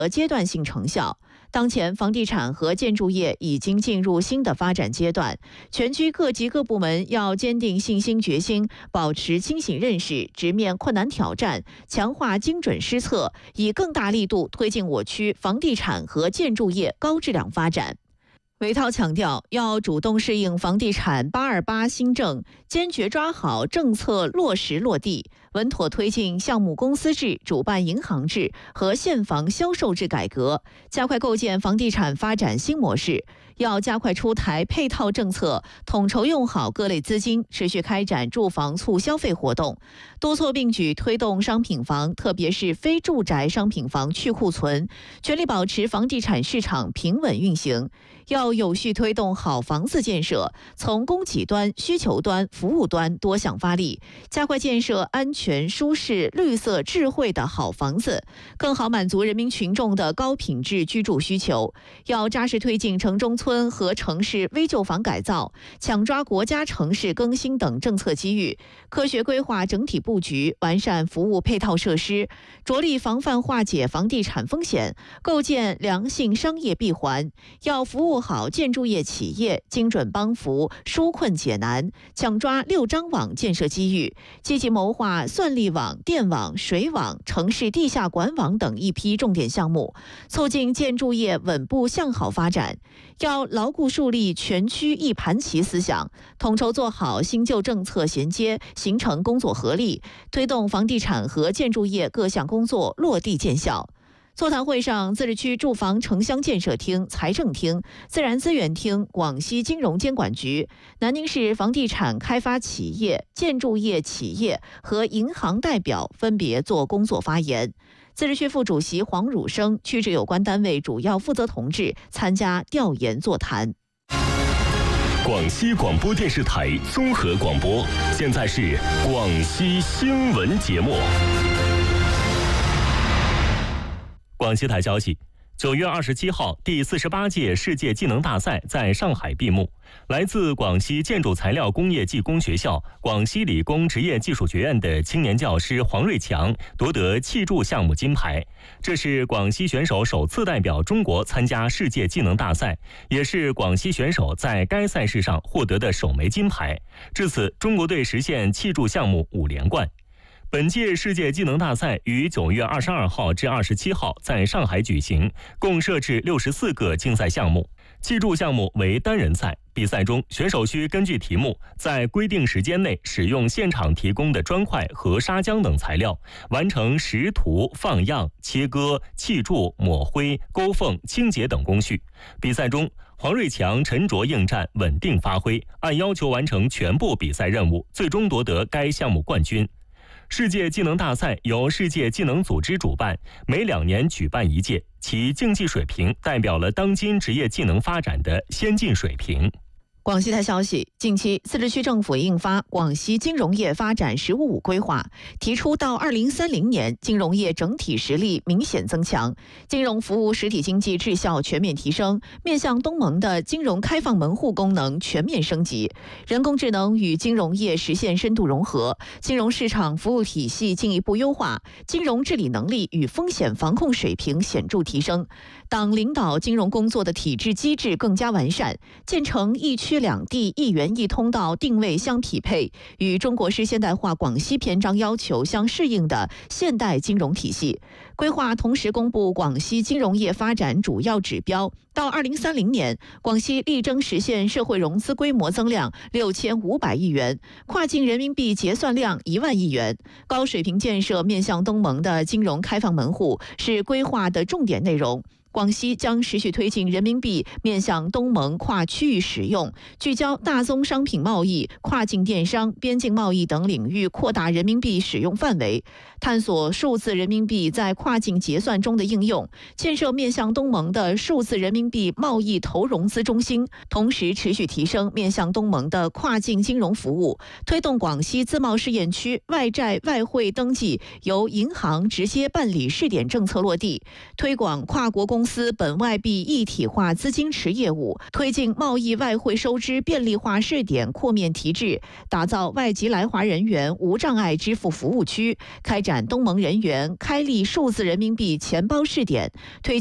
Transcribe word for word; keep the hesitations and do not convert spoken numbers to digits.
和阶段性成效。当前，房地产和建筑业已经进入新的发展阶段，全区各级各部门要坚定信心决心，保持清醒认识，直面困难挑战，强化精准施策，以更大力度推进我区房地产和建筑业高质量发展。韦涛强调，要主动适应房地产八二八新政，坚决抓好政策落实落地，稳妥推进项目公司制、主办银行制和现房销售制改革，加快构建房地产发展新模式。要加快出台配套政策，统筹用好各类资金，持续开展住房促消费活动，多措并举推动商品房，特别是非住宅商品房去库存，全力保持房地产市场平稳运行。要有序推动好房子建设，从供给端、需求端、服务端多项发力，加快建设安全、舒适、绿色、智慧的好房子，更好满足人民群众的高品质居住需求。要扎实推进城中村和城市危旧房改造，抢抓国家城市更新等政策机遇，科学规划整体布局，完善服务配套设施，着力防范化解房地产风险，构建良性商业闭环。要服务好建筑业企业，精准帮扶纾困解难，抢抓六张网建设机遇，积极谋划算力网、电网、水网、城市地下管网等一批重点项目，促进建筑业稳步向好发展。要牢固树立全区一盘棋思想，统筹做好新旧政策衔接，形成工作合力，推动房地产和建筑业各项工作落地见效。座谈会上，自治区住房城乡建设厅、财政厅、自然资源厅、广西金融监管局、南宁市房地产开发企业、建筑业企业和银行代表分别作工作发言。自治区副主席黄汝生、区直有关单位主要负责同志参加调研座谈。 广西广播电视台综合广播，现在是广西新闻节目。广西台消息，九月二十七号，第四十八届世界技能大赛在上海闭幕。来自广西建筑材料工业技工学校、广西理工职业技术学院的青年教师黄瑞强夺得砌筑项目金牌，这是广西选手首次代表中国参加世界技能大赛，也是广西选手在该赛事上获得的首枚金牌。至此，中国队实现砌筑项目五连冠。本届世界技能大赛于九月二十二号至二十七号在上海举行，共设置六十四个竞赛项目。砌筑项目为单人赛，比赛中选手需根据题目，在规定时间内使用现场提供的砖块和砂浆等材料，完成识图、放样、切割、砌筑、抹灰、勾缝、清洁等工序。比赛中，黄瑞强沉着应战，稳定发挥，按要求完成全部比赛任务，最终夺得该项目冠军。世界技能大赛由世界技能组织主办，每两年举办一届，其竞技水平代表了当今职业技能发展的先进水平。 广西台消息，近期自治区政府印发《广西金融业发展“十五五”规划》，提出到二零三零年，金融业整体实力明显增强，金融服务实体经济质效全面提升，面向东盟的金融开放门户功能全面升级，人工智能与金融业实现深度融合，金融市场服务体系进一步优化，金融治理能力与风险防控水平显著提升。党领导金融工作的体制机制更加完善，建成一区两地一元一通道定位相匹配，与中国式现代化广西篇章要求相适应的现代金融体系。规划同时公布广西金融业发展主要指标，到二零三零年，广西力争实现社会融资规模增量六千五百亿元，跨境人民币结算量一万亿元。高水平建设面向东盟的金融开放门户是规划的重点内容。广西将持续推进人民币面向东盟跨区域使用，聚焦大宗商品贸易、跨境电商、边境贸易等领域扩大人民币使用范围，探索数字人民币在跨境结算中的应用，建设面向东盟的数字人民币贸易投融资中心，同时持续提升面向东盟的跨境金融服务，推动广西自贸试验区外债外汇登记由银行直接办理试点政策落地，推广跨国公公司本外币一体化资金池业务，推进贸易外汇收支便利化试点扩面提质，打造外籍来华人员无障碍支付服务区，开展东盟人员开立数字人民币钱包试点，推